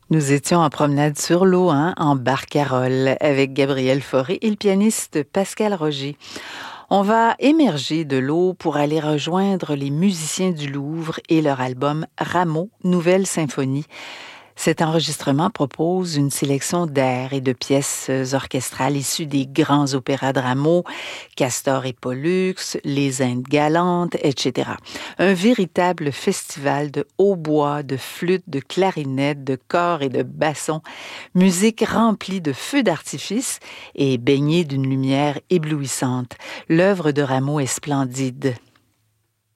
Nous étions en promenade sur l'eau, en barcarolle, avec Gabriel Fauré et le pianiste Pascal Roger. On va émerger de l'eau pour aller rejoindre les musiciens du Louvre et leur album Rameau, Nouvelle Symphonie. Cet enregistrement propose une sélection d'airs et de pièces orchestrales issues des grands opéras de Rameau, Castor et Pollux, Les Indes galantes, etc. Un véritable festival de hautbois, de flûtes, de clarinettes, de cors et de bassons, musique remplie de feux d'artifice et baignée d'une lumière éblouissante. L'œuvre de Rameau est splendide.